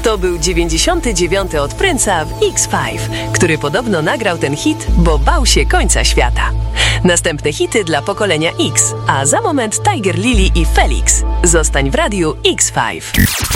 To był 99 od Prince'a w X5, który podobno nagrał ten hit, bo bał się końca świata. Następne hity dla pokolenia X, a za moment Tiger Lily i Felix. Zostań w radiu X5.